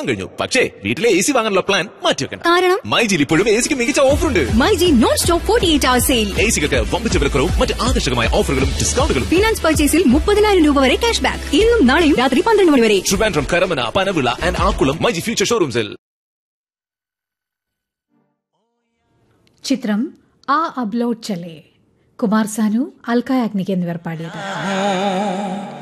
ഓണം കഴിഞ്ഞു. പക്ഷേ വീട്ടിലെ AC വാങ്ങാനുള്ള പ്ലാൻ മാറ്റിവെക്കണം. കാരണം മൈജിയിൽ ഇപ്പോഴും ACക്ക് മികച്ച ഓഫറുണ്ട്. MyG non stop 48 hour sale. ACകൾക്ക് വമ്പിച്ച വിലക്കുറവും മറ്റ് ആകർഷകമായ ഓഫറുകളും ഡിസ്കൗണ്ടുകളും. ഫിനാൻസ് പർച്ചേസിൽ 30,000 രൂപ വരെ ക്യാഷ് ബാക്ക്. ഇന്നും നാളെയും രാത്രി 12 മണി വരെ. Trivandrum, Karamana, Panavila and Akkulam myG future ഷോറൂംസിൽ. ചിത്രം ആ അബ്ലോഡ് ചലേ. കുമാർ സാനു, അൽക്ക യാഗ്നിക് എന്നിവർ പാടിയത്.